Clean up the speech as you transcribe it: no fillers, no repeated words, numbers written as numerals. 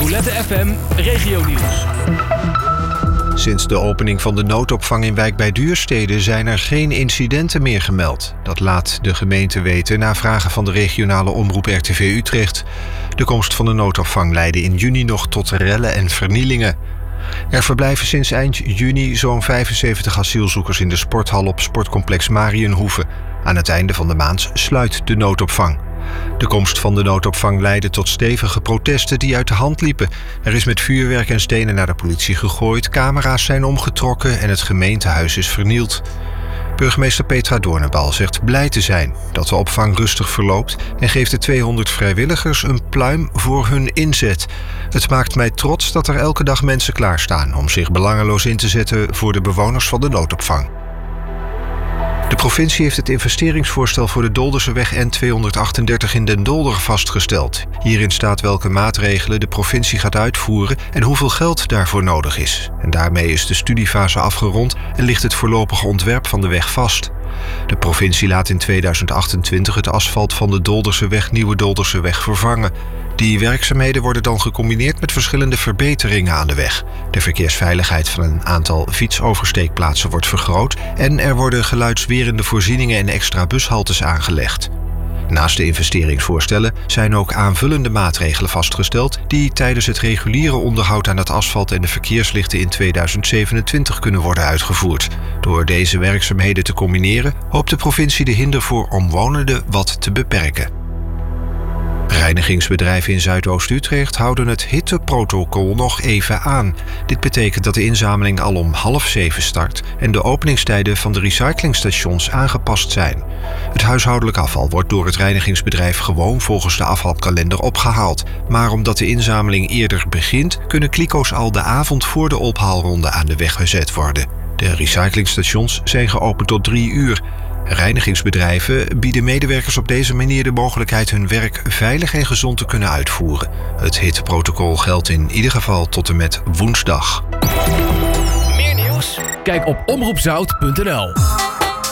Roulette FM Regionieuws. Sinds de opening van de noodopvang in Wijk bij Duurstede zijn er geen incidenten meer gemeld. Dat laat de gemeente weten na vragen van de regionale omroep RTV Utrecht. De komst van de noodopvang leidde in juni nog tot rellen en vernielingen. Er verblijven sinds eind juni zo'n 75 asielzoekers in de sporthal op sportcomplex Mariënhoeve. Aan het einde van de maand sluit de noodopvang. De komst van de noodopvang leidde tot stevige protesten die uit de hand liepen. Er is met vuurwerk en stenen naar de politie gegooid, camera's zijn omgetrokken en het gemeentehuis is vernield. Burgemeester Petra Doornenbal zegt blij te zijn dat de opvang rustig verloopt en geeft de 200 vrijwilligers een pluim voor hun inzet. Het maakt mij trots dat er elke dag mensen klaarstaan om zich belangeloos in te zetten voor de bewoners van de noodopvang. De provincie heeft het investeringsvoorstel voor de Dolderseweg N238 in Den Dolder vastgesteld. Hierin staat welke maatregelen de provincie gaat uitvoeren en hoeveel geld daarvoor nodig is. En daarmee is de studiefase afgerond en ligt het voorlopige ontwerp van de weg vast. De provincie laat in 2028 het asfalt van de Dolderseweg Nieuwe Dolderseweg vervangen. Die werkzaamheden worden dan gecombineerd met verschillende verbeteringen aan de weg. De verkeersveiligheid van een aantal fietsoversteekplaatsen wordt vergroot en er worden geluidswerende voorzieningen en extra bushaltes aangelegd. Naast de investeringsvoorstellen zijn ook aanvullende maatregelen vastgesteld die tijdens het reguliere onderhoud aan het asfalt en de verkeerslichten in 2027 kunnen worden uitgevoerd. Door deze werkzaamheden te combineren hoopt de provincie de hinder voor omwonenden wat te beperken. Reinigingsbedrijven in Zuidoost-Utrecht houden het hitteprotocol nog even aan. Dit betekent dat de inzameling al om 6:30 start en de openingstijden van de recyclingstations aangepast zijn. Het huishoudelijk afval wordt door het reinigingsbedrijf gewoon volgens de afvalkalender opgehaald. Maar omdat de inzameling eerder begint, kunnen kliko's al de avond voor de ophaalronde aan de weg gezet worden. De recyclingstations zijn geopend tot 3 uur. Reinigingsbedrijven bieden medewerkers op deze manier de mogelijkheid hun werk veilig en gezond te kunnen uitvoeren. Het hitteprotocol geldt in ieder geval tot en met woensdag. Meer nieuws? Kijk op omroepzout.nl.